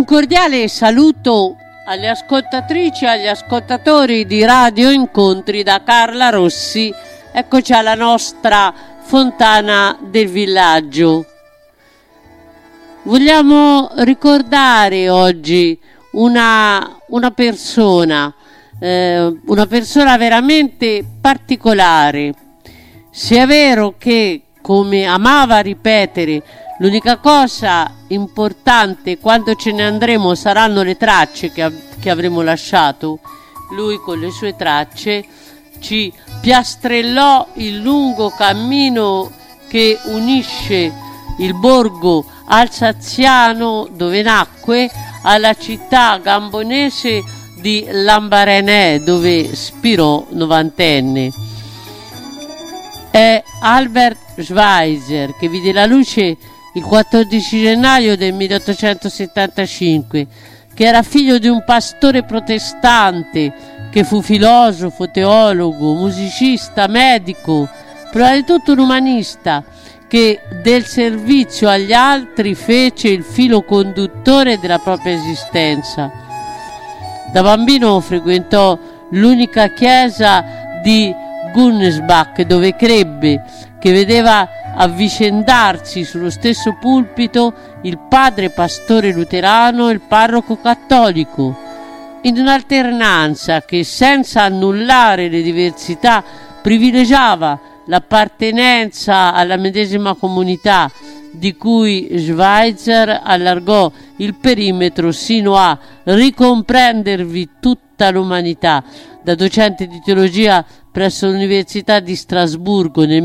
cordiale saluto alle ascoltatrici e agli ascoltatori di Radio Incontri da Carla Rossi. Eccoci alla nostra fontana del villaggio. Vogliamo ricordare oggi una persona veramente particolare. Se è vero che, come amava ripetere, l'unica cosa importante quando ce ne andremo saranno le tracce che avremo lasciato, lui con le sue tracce ci piastrellò il lungo cammino che unisce il borgo alsaziano dove nacque alla città gambonese di Lambaréné dove spirò novantenne. È Albert Schweitzer, che vide la luce il 14 gennaio del 1875, che era figlio di un pastore protestante, che fu filosofo, teologo, musicista, medico, prima di tutto un umanista, che del servizio agli altri fece il filo conduttore della propria esistenza. Da bambino frequentò l'unica chiesa di Gunsbach, dove crebbe, che vedeva avvicendarsi sullo stesso pulpito il padre pastore luterano e il parroco cattolico, in un'alternanza che, senza annullare le diversità, privilegiava l'appartenenza alla medesima comunità, di cui Schweitzer allargò il perimetro sino a ricomprendervi tutta l'umanità. Da docente di teologia presso l'Università di Strasburgo nel